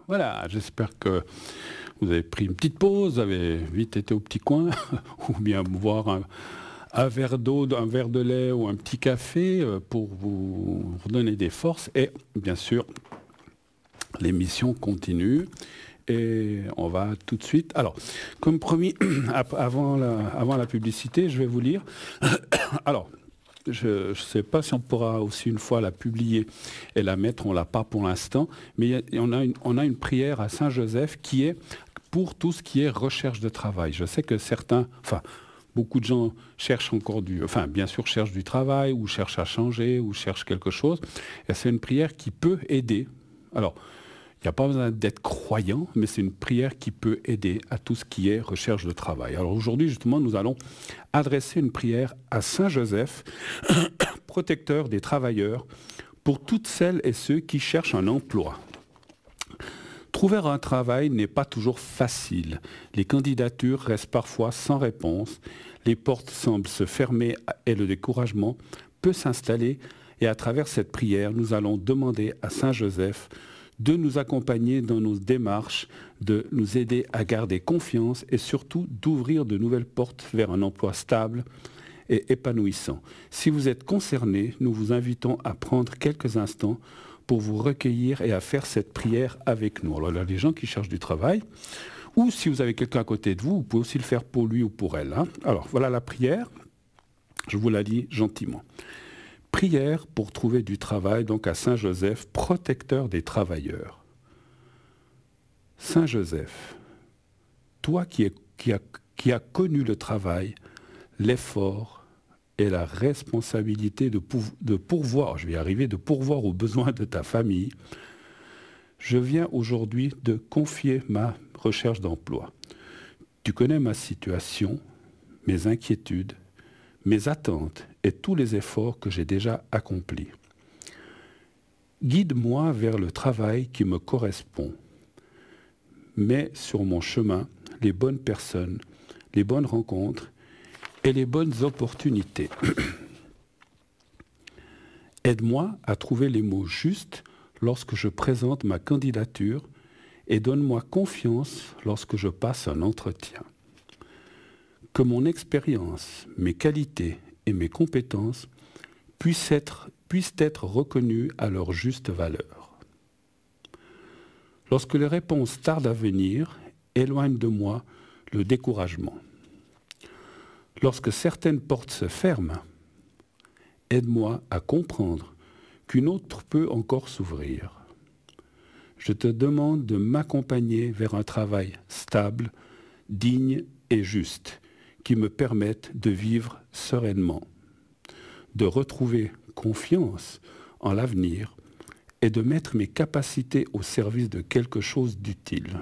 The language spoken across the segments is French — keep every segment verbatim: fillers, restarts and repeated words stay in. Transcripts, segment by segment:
Voilà, j'espère que vous avez pris une petite pause, vous avez vite été au petit coin, ou bien boire un, un verre d'eau, un verre de lait ou un petit café euh, pour vous redonner des forces. Et bien sûr, l'émission continue. Et on va tout de suite. Alors, comme promis, avant la, avant la publicité, je vais vous lire. Alors, je ne sais pas si on pourra aussi une fois la publier et la mettre, on ne l'a pas pour l'instant, mais on a, une, on a une prière à Saint-Joseph qui est pour tout ce qui est recherche de travail. Je sais que certains, enfin, beaucoup de gens cherchent encore du, enfin, bien sûr, cherchent du travail, ou cherchent à changer, ou cherchent quelque chose. Et c'est une prière qui peut aider. Alors, il n'y a pas besoin d'être croyant, mais c'est une prière qui peut aider à tout ce qui est recherche de travail. Alors aujourd'hui, justement, nous allons adresser une prière à Saint Joseph, protecteur des travailleurs, pour toutes celles et ceux qui cherchent un emploi. Trouver un travail n'est pas toujours facile. Les candidatures restent parfois sans réponse. Les portes semblent se fermer et le découragement peut s'installer. Et à travers cette prière, nous allons demander à Saint Joseph de nous accompagner dans nos démarches, de nous aider à garder confiance et surtout d'ouvrir de nouvelles portes vers un emploi stable et épanouissant. Si vous êtes concerné, nous vous invitons à prendre quelques instants pour vous recueillir et à faire cette prière avec nous. Alors là, les gens qui cherchent du travail, ou si vous avez quelqu'un à côté de vous, vous pouvez aussi le faire pour lui ou pour elle. Hein. Alors voilà la prière, je vous la lis gentiment. Prière pour trouver du travail, donc à Saint Joseph, protecteur des travailleurs. Saint Joseph, toi qui, es, qui, a, qui as connu le travail, l'effort et la responsabilité de, pou, de pourvoir, je vais y arriver, de pourvoir aux besoins de ta famille, je viens aujourd'hui de confier ma recherche d'emploi. Tu connais ma situation, mes inquiétudes, mes attentes et tous les efforts que j'ai déjà accomplis. Guide-moi vers le travail qui me correspond. Mets sur mon chemin les bonnes personnes, les bonnes rencontres et les bonnes opportunités. Aide-moi à trouver les mots justes lorsque je présente ma candidature et donne-moi confiance lorsque je passe un entretien. Que mon expérience, mes qualités et mes compétences puissent être, puissent être reconnues à leur juste valeur. Lorsque les réponses tardent à venir, éloigne de moi le découragement. Lorsque certaines portes se ferment, aide-moi à comprendre qu'une autre peut encore s'ouvrir. Je te demande de m'accompagner vers un travail stable, digne et juste, qui me permettent de vivre sereinement, de retrouver confiance en l'avenir et de mettre mes capacités au service de quelque chose d'utile.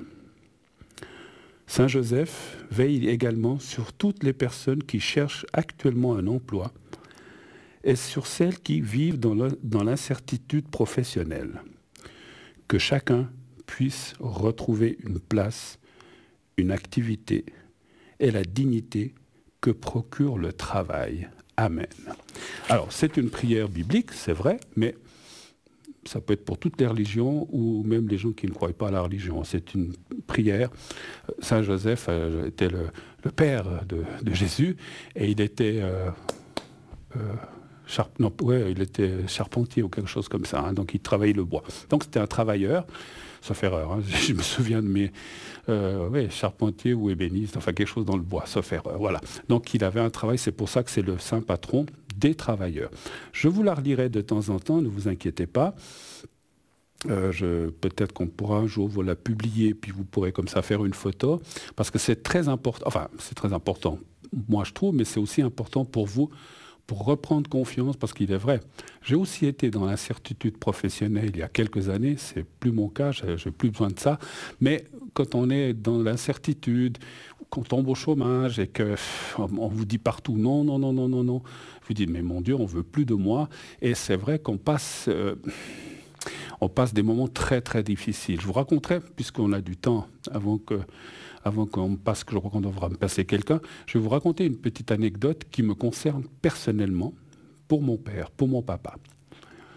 Saint Joseph veille également sur toutes les personnes qui cherchent actuellement un emploi et sur celles qui vivent dans, le, dans l'incertitude professionnelle. Que chacun puisse retrouver une place, une activité et la dignité que procure le travail. Amen. Alors, c'est une prière biblique, c'est vrai, mais ça peut être pour toutes les religions ou même les gens qui ne croient pas à la religion. C'est une prière. Saint Joseph euh, était le, le père de, de Jésus et il était, euh, euh, charp- non, ouais, il était charpentier ou quelque chose comme ça. Hein, donc, il travaillait le bois. Donc, c'était un travailleur. Sauf erreur, hein. Je me souviens de mes euh, ouais, charpentiers ou ébénistes, enfin quelque chose dans le bois, sauf erreur. Voilà. Donc il avait un travail, c'est pour ça que c'est le saint patron des travailleurs. Je vous la relirai de temps en temps, ne vous inquiétez pas. Euh, je, peut-être qu'on pourra un jour vous la publier, puis vous pourrez comme ça faire une photo, parce que c'est très important, enfin c'est très important, moi je trouve, mais c'est aussi important pour vous, pour reprendre confiance, parce qu'il est vrai, j'ai aussi été dans l'incertitude professionnelle il y a quelques années, c'est plus mon cas, j'ai, j'ai plus besoin de ça, mais quand on est dans l'incertitude, qu'on tombe au chômage et qu'on vous dit partout non, non, non, non, non, non, vous dites mais mon Dieu, on veut plus de moi, et c'est vrai qu'on passe, euh, on passe des moments très très difficiles. Je vous raconterai, puisqu'on a du temps avant que Avant qu'on passe, que je crois qu'on devra me passer quelqu'un, je vais vous raconter une petite anecdote qui me concerne personnellement, pour mon père, pour mon papa.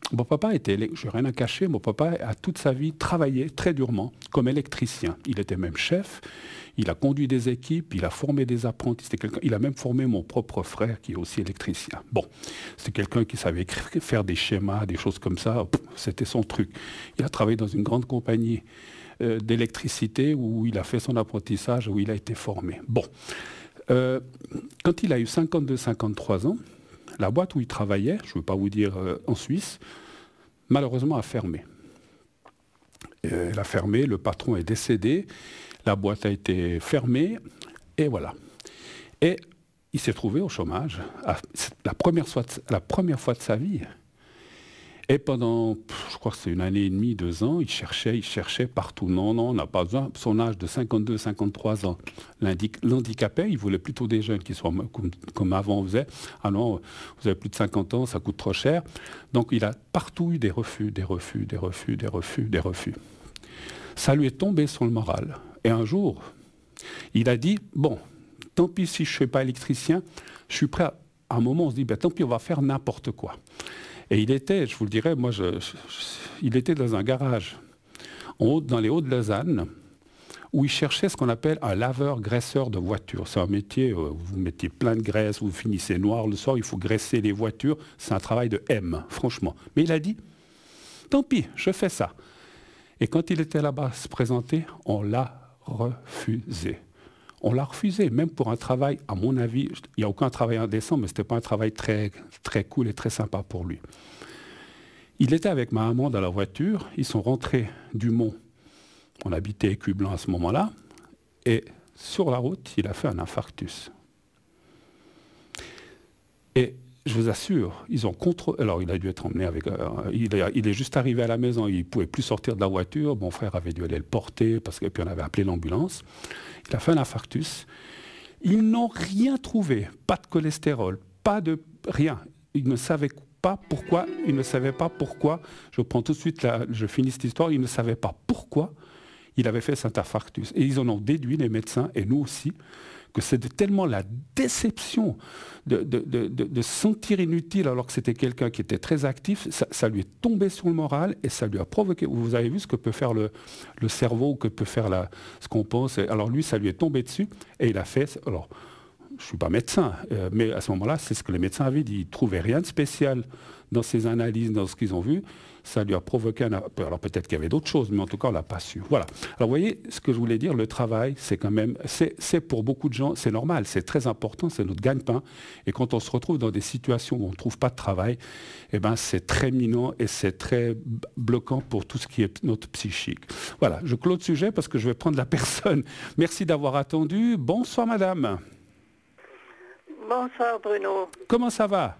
Mon papa était, je n'ai rien à cacher, mon papa a toute sa vie travaillé très durement comme électricien. Il était même chef, il a conduit des équipes, il a formé des apprentis. C'était quelqu'un, il a même formé mon propre frère qui est aussi électricien. Bon, c'était quelqu'un qui savait écrire, faire des schémas, des choses comme ça. C'était son truc. Il a travaillé dans une grande compagnie euh, d'électricité où il a fait son apprentissage, où il a été formé. Bon, euh, quand il a eu cinquante-deux cinquante-trois ans, la boîte où il travaillait, je ne veux pas vous dire euh, en Suisse, malheureusement a fermé. Euh, elle a fermé, le patron est décédé, la boîte a été fermée, et voilà. Et il s'est trouvé au chômage, à, la, première fois de, la première fois de sa vie. Et pendant, je crois que c'est une année et demie, deux ans, il cherchait, il cherchait partout. Non, non, on n'a pas besoin. Son âge de cinquante-deux cinquante-trois ans l'handicapait. Il voulait plutôt des jeunes qui soient comme, comme avant on faisait. Ah non, vous avez plus de cinquante ans, ça coûte trop cher. Donc il a partout eu des refus, des refus, des refus, des refus, des refus. Ça lui est tombé sur le moral. Et un jour, il a dit, bon, tant pis si je ne suis pas électricien, je suis prêt à, à un moment, on se dit, ben, tant pis, on va faire n'importe quoi. Et il était, je vous le dirais, moi, je, je, il était dans un garage, en haut, dans les Hauts de Lausanne, où il cherchait ce qu'on appelle un laveur-graisseur de voitures. C'est un métier, euh, vous mettez plein de graisse, vous finissez noir le soir, il faut graisser les voitures. C'est un travail de M, franchement. Mais il a dit, tant pis, je fais ça. Et quand il était là-bas se présenter, on l'a refusé. On l'a refusé, même pour un travail, à mon avis, il n'y a aucun travail indécent, mais ce n'était pas un travail très, très cool et très sympa pour lui. Il était avec ma maman dans la voiture, ils sont rentrés du Mont, on habitait Écublanc à ce moment-là, et sur la route, il a fait un infarctus. Et je vous assure, ils ont contrôlé. Alors, il a dû être emmené avec. Euh, il, est, il est juste arrivé à la maison, il ne pouvait plus sortir de la voiture. Mon frère avait dû aller le porter, parce que puis on avait appelé l'ambulance. Il a fait un infarctus. Ils n'ont rien trouvé, pas de cholestérol, pas de rien. Ils ne savaient pas pourquoi. Ils ne savaient pas pourquoi. Je prends tout de suite, la, je finis cette histoire. Ils ne savaient pas pourquoi il avait fait cet infarctus. Et ils en ont déduit, les médecins, et nous aussi, que c'était tellement la déception de, de, de, de, de sentir inutile alors que c'était quelqu'un qui était très actif, ça, ça lui est tombé sur le moral et ça lui a provoqué. Vous avez vu ce que peut faire le, le cerveau, que peut faire la, ce qu'on pense. Alors lui, ça lui est tombé dessus et il a fait. Alors, je ne suis pas médecin, euh, mais à ce moment-là, c'est ce que les médecins avaient dit. Ils ne trouvaient rien de spécial dans ces analyses, dans ce qu'ils ont vu. Ça lui a provoqué un... Alors peut-être qu'il y avait d'autres choses, mais en tout cas, on ne l'a pas su. Voilà. Alors vous voyez, ce que je voulais dire, le travail, c'est quand même... C'est, c'est pour beaucoup de gens, c'est normal, c'est très important, c'est notre gagne-pain. Et quand on se retrouve dans des situations où on ne trouve pas de travail, eh ben, c'est très minant et c'est très bloquant pour tout ce qui est notre psychique. Voilà, je clôt le sujet parce que je vais prendre la personne. Merci d'avoir attendu. Bonsoir, madame. Bonsoir Bruno. Comment ça va?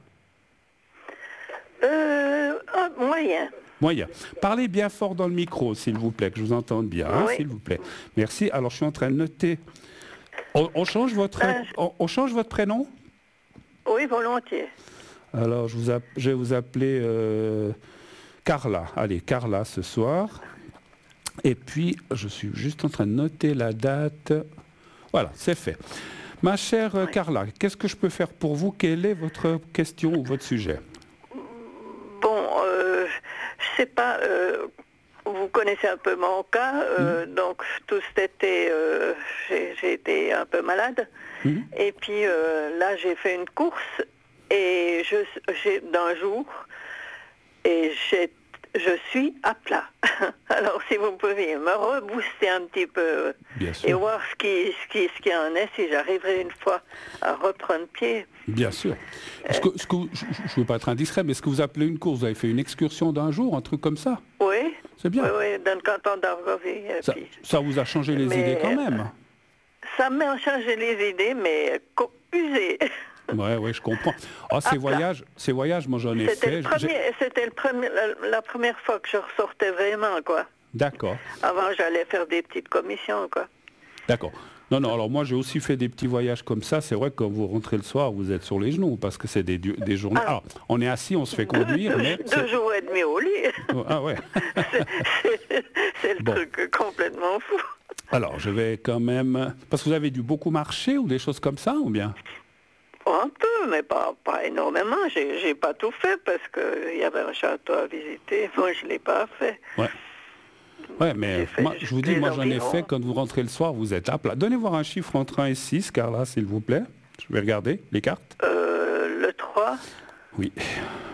Euh, ah, moyen. Moyen. Parlez bien fort dans le micro, s'il vous plaît, que je vous entende bien, hein, oui. s'il vous plaît. Merci. Alors, je suis en train de noter. On, on, change, votre, euh, on, on change votre prénom? Oui, volontiers. Alors, je, vous app- je vais vous appeler euh, Carla. Allez, Carla, ce soir. Et puis, je suis juste en train de noter la date. Voilà, c'est fait. Ma chère oui. Carla, qu'est-ce que je peux faire pour vous? Quelle est votre question ou votre sujet? Bon, euh, je sais pas, euh, vous connaissez un peu mon cas, euh, mmh. donc tout cet été, euh, j'ai, j'ai été un peu malade, mmh. et puis euh, là j'ai fait une course, et je, j'ai, d'un jour, et j'ai je suis à plat. Alors, si vous pouviez me rebooster un petit peu et voir ce qui, ce qui, ce qui en est, si j'arriverai une fois à reprendre pied. Bien sûr. Est-ce que, est-ce que, je ne veux pas être indiscret, mais est-ce que vous appelez une course? Vous avez fait une excursion d'un jour, un truc comme ça? Oui. C'est bien. Oui, oui, dans le canton d'Argovie. Ça, puis... ça vous a changé les mais, idées quand même? Ça m'a changé les idées, mais usées. Oui, ouais, je comprends. Ah, ces, voyages, ces voyages, moi j'en ai c'était fait. Le premier, c'était le premier, la, la première fois que je ressortais vraiment, quoi. D'accord. Avant, j'allais faire des petites commissions, quoi. D'accord. Non, non, alors moi j'ai aussi fait des petits voyages comme ça. C'est vrai que quand vous rentrez le soir, vous êtes sur les genoux parce que c'est des, des journées... Ah, ah, on est assis, on se fait conduire, deux, mais... Deux c'est... jours et demi au lit. Ah ouais. c'est, c'est, c'est le bon. truc complètement fou. Alors, je vais quand même... Parce que vous avez dû beaucoup marcher ou des choses comme ça, ou bien? Un peu, mais pas, pas énormément. J'ai, j'ai pas tout fait parce qu'il y avait un château à visiter. Moi, je l'ai pas fait. Ouais. Ouais, mais fait moi, je vous dis, moi j'en ai environs. fait, quand vous rentrez le soir, vous êtes à plat. Donnez voir un chiffre entre un et six, Carla, s'il vous plaît. Je vais regarder les cartes. Euh, le trois. Oui.